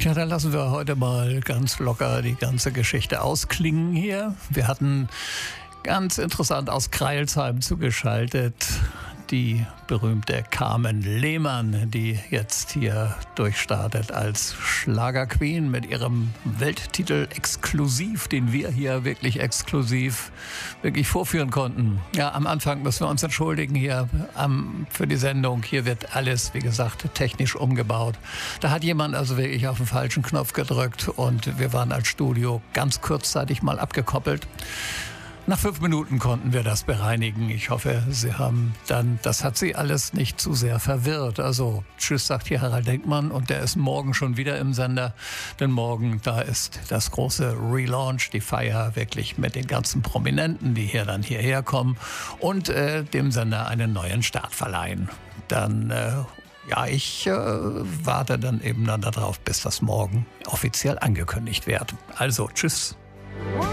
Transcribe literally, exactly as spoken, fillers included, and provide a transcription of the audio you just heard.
Tja, dann lassen wir heute mal ganz locker die ganze Geschichte ausklingen hier. Wir hatten ganz interessant aus Crailsheim zugeschaltet die berühmte Carmen Lehmann, die jetzt hier durchstartet als Schlagerqueen mit ihrem Welttitel Exklusiv, den wir hier wirklich exklusiv wirklich vorführen konnten. Ja, am Anfang müssen wir uns entschuldigen hier ähm, für die Sendung. Hier wird alles, wie gesagt, technisch umgebaut. Da hat jemand also wirklich auf den falschen Knopf gedrückt und wir waren als Studio ganz kurzzeitig mal abgekoppelt. Nach fünf Minuten konnten wir das bereinigen. Ich hoffe, Sie haben dann, das hat Sie alles nicht zu sehr verwirrt. Also tschüss, sagt hier Harald Denkmann und der ist morgen schon wieder im Sender. Denn morgen, da ist das große Relaunch, die Feier wirklich mit den ganzen Prominenten, die hier dann hierher kommen und äh, dem Sender einen neuen Start verleihen. Dann, äh, ja, ich äh, warte dann eben dann darauf, bis das morgen offiziell angekündigt wird. Also tschüss.